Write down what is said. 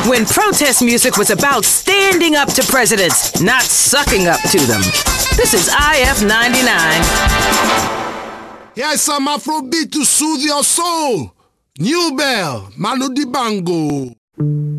when protest music was about standing up to presidents, not sucking up to them. This is IF 99. Here's some Afrobeat to soothe your soul. New Bell, Manu Dibango.